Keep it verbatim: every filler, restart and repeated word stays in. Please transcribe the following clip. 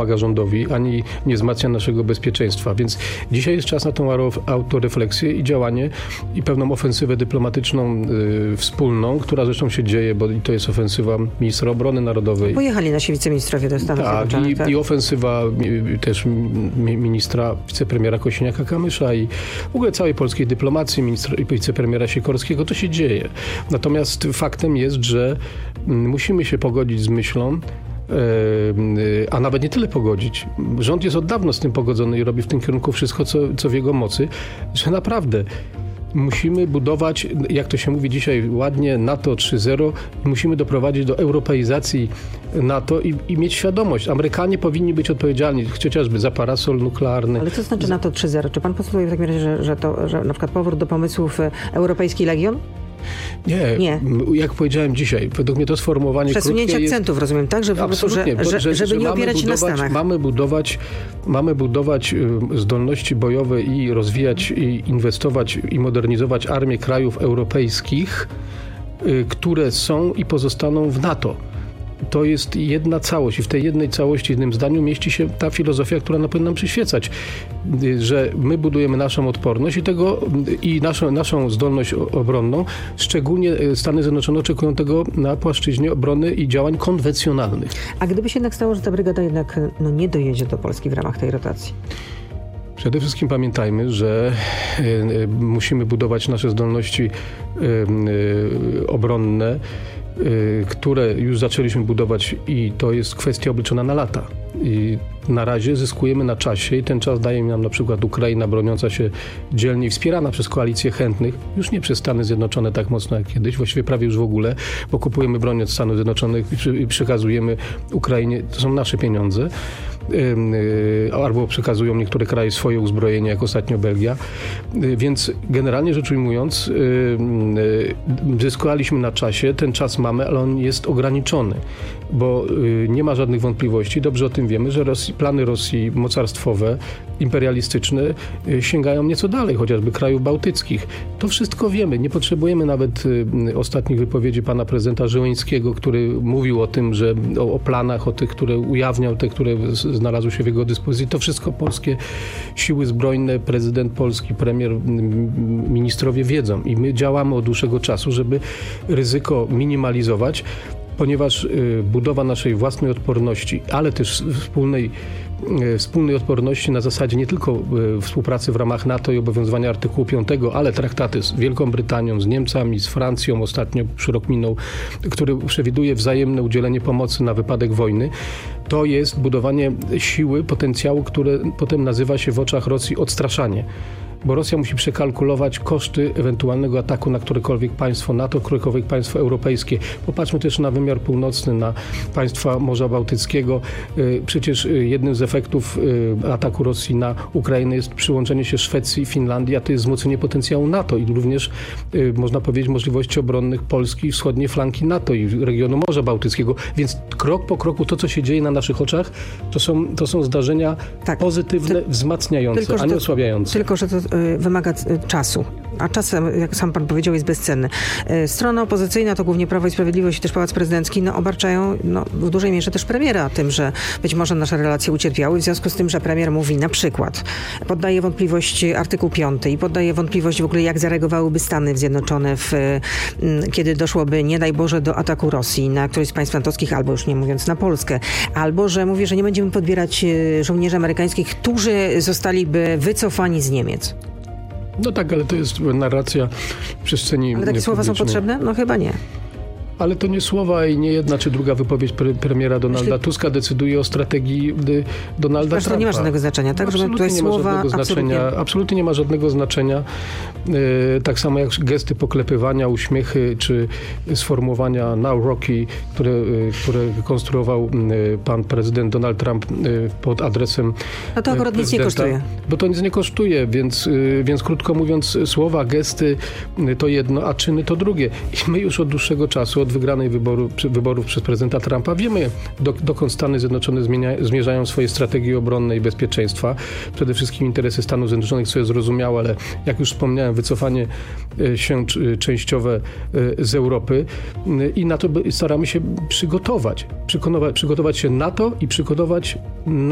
pomaga rządowi, ani nie wzmacnia naszego bezpieczeństwa. Więc dzisiaj jest czas na tą autorefleksję i działanie i pewną ofensywę dyplomatyczną y, wspólną, która zresztą się dzieje, bo to jest ofensywa ministra obrony narodowej. Pojechali nasi wiceministrowie do Stanów tak, Zjednoczonych. I, tak, i ofensywa y, też mi, ministra, wicepremiera Kosiniaka-Kamysza i w ogóle całej polskiej dyplomacji, ministra i wicepremiera Sikorskiego, to się dzieje. Natomiast faktem jest, że musimy się pogodzić z myślą, a nawet nie tyle pogodzić. Rząd jest od dawna z tym pogodzony i robi w tym kierunku wszystko, co, co w jego mocy, że naprawdę musimy budować, jak to się mówi dzisiaj ładnie, NATO trzy zero, musimy doprowadzić do europeizacji NATO i, i mieć świadomość. Amerykanie powinni być odpowiedzialni chociażby za parasol nuklearny. Ale co znaczy NATO trzy zero? Czy pan postuluje w takim razie, że, że to, że na przykład powrót do pomysłów Europejski Legion? Nie, nie, jak powiedziałem dzisiaj, według mnie to sformułowanie przesunięcie krótkie akcentów, jest... rozumiem, tak? Że po prostu, że, że, że, żeby że nie opierać się na Stanach. Mamy budować, mamy budować zdolności bojowe i rozwijać, i inwestować, i modernizować armię krajów europejskich, które są i pozostaną w NATO. To jest jedna całość i w tej jednej całości, jednym zdaniu mieści się ta filozofia, która na powinna nam przyświecać, że my budujemy naszą odporność i tego i naszą, naszą zdolność obronną. Szczególnie Stany Zjednoczone oczekują tego na płaszczyźnie obrony i działań konwencjonalnych. A gdyby się jednak stało, że ta brygada jednak no, nie dojedzie do Polski w ramach tej rotacji? Przede wszystkim pamiętajmy, że y, musimy budować nasze zdolności y, y, obronne, y, które już zaczęliśmy budować i to jest kwestia obliczona na lata. I na razie zyskujemy na czasie i ten czas daje nam na przykład Ukraina broniąca się dzielnie i wspierana przez koalicję chętnych, już nie przez Stany Zjednoczone tak mocno jak kiedyś, właściwie prawie już w ogóle, bo kupujemy broń od Stanów Zjednoczonych i, przy, i przekazujemy Ukrainie, to są nasze pieniądze, yy, yy, albo przekazują niektóre kraje swoje uzbrojenie, jak ostatnio Belgia. Yy, więc generalnie rzecz ujmując, yy, yy, zyskaliśmy na czasie, ten czas mamy, ale on jest ograniczony, bo yy, nie ma żadnych wątpliwości, dobrze o tym wiemy, że Rosji, plany Rosji mocarstwowe, imperialistyczne y, sięgają nieco dalej, chociażby krajów bałtyckich. To wszystko wiemy. Nie potrzebujemy nawet y, ostatnich wypowiedzi pana prezydenta Żyłyńskiego, który mówił o tym, że o, o planach, o tych, które ujawniał, te, które z, znalazły się w jego dyspozycji. To wszystko polskie siły zbrojne, prezydent polski, premier, y, ministrowie wiedzą. I my działamy od dłuższego czasu, żeby ryzyko minimalizować, ponieważ y, budowa naszej własnej odporności, ale też wspólnej, y, wspólnej odporności na zasadzie nie tylko y, współpracy w ramach NATO i obowiązywania artykułu piątego, ale traktaty z Wielką Brytanią, z Niemcami, z Francją, ostatnio rok minął, który przewiduje wzajemne udzielenie pomocy na wypadek wojny, to jest budowanie siły, potencjału, które potem nazywa się w oczach Rosji odstraszanie. Bo Rosja musi przekalkulować koszty ewentualnego ataku na którekolwiek państwo NATO, którekolwiek państwo europejskie. Popatrzmy też na wymiar północny, na państwa Morza Bałtyckiego. Przecież jednym z efektów ataku Rosji na Ukrainę jest przyłączenie się Szwecji i Finlandii, a to jest wzmocnienie potencjału NATO i również, można powiedzieć, możliwości obronnych Polski, wschodniej flanki NATO i regionu Morza Bałtyckiego. Więc krok po kroku to, co się dzieje na naszych oczach, to są, to są zdarzenia tak, pozytywne, ty, wzmacniające, tylko, a nie osłabiające. Tylko, że to wymaga czasu, a czasem, jak sam pan powiedział, jest bezcenny. Strona opozycyjna, to głównie Prawo i Sprawiedliwość i też Pałac Prezydencki, no, obarczają no, w dużej mierze też premiera tym, że być może nasze relacje ucierpiały, w związku z tym, że premier mówi na przykład, poddaje wątpliwość artykuł piąty i poddaje wątpliwość w ogóle, jak zareagowałyby Stany Zjednoczone, w, kiedy doszłoby, nie daj Boże, do ataku Rosji na któreś z państw natowskich, albo już nie mówiąc na Polskę, albo, że mówi, że nie będziemy podbierać żołnierzy amerykańskich, którzy zostaliby wycofani z Niemiec. No tak, ale to jest narracja w przestrzeni Ale takie słowa są potrzebne? No chyba nie. Ale to nie słowa i nie jedna czy druga wypowiedź pre- premiera Donalda Jeśli... Tuska decyduje o strategii y, Donalda Trumpa. To nie ma żadnego znaczenia, tak? Żeby tutaj nie słowa ma żadnego znaczenia. Absolutnie. absolutnie nie ma żadnego znaczenia. Y, tak samo jak gesty poklepywania, uśmiechy czy sformułowania Now Rocky, które, y, które konstruował y, pan prezydent Donald Trump y, pod adresem No to akurat nic nie kosztuje. Bo to nic nie kosztuje, więc, y, więc krótko mówiąc, słowa, gesty y, to jedno, a czyny to drugie. I my już od dłuższego czasu, od wygranej wyboru, wyborów przez prezydenta Trumpa wiemy, do, dokąd Stany Zjednoczone zmienia, zmierzają swoje strategie obronne i bezpieczeństwa. Przede wszystkim interesy Stanów Zjednoczonych, co jest zrozumiałe, ale jak już wspomniałem, wycofanie się częściowe z Europy i na to staramy się przygotować. Przygotować, przygotować się na to i przygotować na